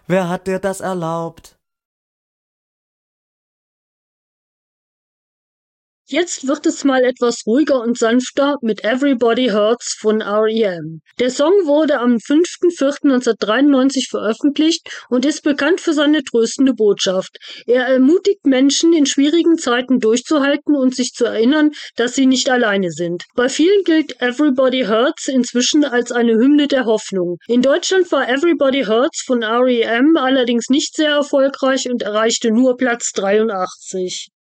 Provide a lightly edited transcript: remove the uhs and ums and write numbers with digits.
Wer hat dir das erlaubt? Jetzt wird es mal etwas ruhiger und sanfter mit Everybody Hurts von R.E.M. Der Song wurde am 5.4.1993 veröffentlicht und ist bekannt für seine tröstende Botschaft. Er ermutigt Menschen, in schwierigen Zeiten durchzuhalten und sich zu erinnern, dass sie nicht alleine sind. Bei vielen gilt Everybody Hurts inzwischen als eine Hymne der Hoffnung. In Deutschland war Everybody Hurts von R.E.M. allerdings nicht sehr erfolgreich und erreichte nur Platz 83.